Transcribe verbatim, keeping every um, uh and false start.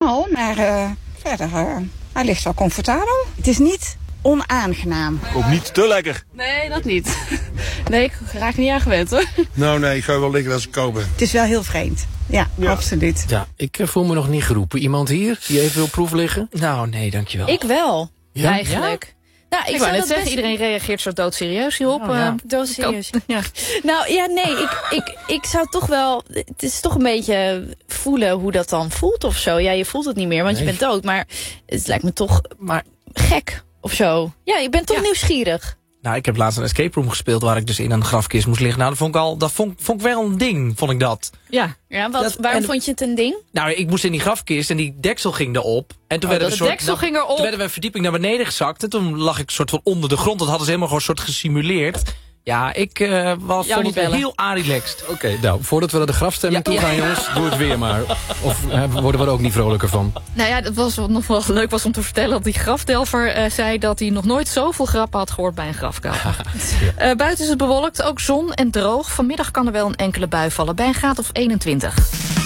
smal, maar uh, verder, uh, hij ligt wel comfortabel. Het is niet onaangenaam. Ook niet te lekker. Nee, dat niet. Nee, ik raak niet aan gewend hoor. Nou nee, ik ga wel liggen als ik kopen. Het is wel heel vreemd. Ja, ja, absoluut. Ja, ik voel me nog niet geroepen. Iemand hier die even wil proef liggen? Nou, nee, dankjewel. Ik wel, ja? eigenlijk. Ja? Nou, ik, ik wou net zeggen, best... iedereen reageert zo doodserieus hierop. Oh, ja. uh, doodserieus. Ja. Nou ja, nee, ik, ik, ik zou toch wel... Het is toch een beetje voelen hoe dat dan voelt of zo. Ja, je voelt het niet meer, want nee. je bent dood. Maar het lijkt me toch maar gek of zo. Ja, je bent toch ja. nieuwsgierig. Nou, ik heb laatst een escape room gespeeld waar ik dus in een grafkist moest liggen. Nou, dat vond ik al, dat vond, vond ik wel een ding, vond ik dat. Ja, ja wat, dat, waarom en, vond je het een ding? Nou, ik moest in die grafkist en die deksel ging erop. En toen, oh, werden de we soort, deksel nou, ging erop. Toen werden we een verdieping naar beneden gezakt. En toen lag ik soort van onder de grond. Dat hadden ze helemaal gewoon soort gesimuleerd. Ja, ik uh, was, vond het bellen. heel a-relaxed. Oké, okay, nou, voordat we naar de grafstemming ja, toe gaan, ja. jongens, doe het weer maar. Of uh, worden we er ook niet vrolijker van? Nou ja, dat was wat nog wel leuk was om te vertellen dat die grafdelver uh, zei dat hij nog nooit zoveel grappen had gehoord bij een grafkuil. ja. uh, buiten is het bewolkt, ook zon en droog. Vanmiddag kan er wel een enkele bui vallen bij een graad of eenentwintig.